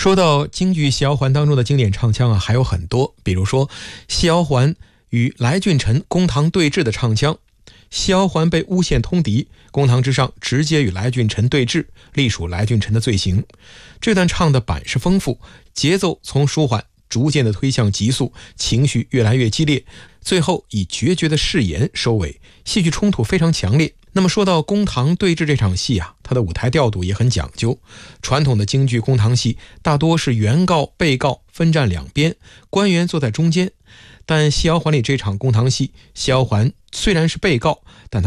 说到京剧《戏摇环》当中的经典唱腔还有很多，比如说《戏摇环》与来俊臣公堂对峙的唱腔。戏摇环被诬陷通敌，公堂之上直接与来俊臣对峙，隶属来俊臣的罪行。这段唱的板式丰富，节奏从舒缓逐渐的推向急速，情绪越来越激烈，最后以决绝的誓言收尾，戏剧冲突非常强烈。那么说到公堂对峙这场戏它的舞台调度也很讲究。传统的京剧公堂戏大多是原告被告分站两边，官员坐在中间，但戏摇环里这场公堂戏，戏摇环虽然是被告，但他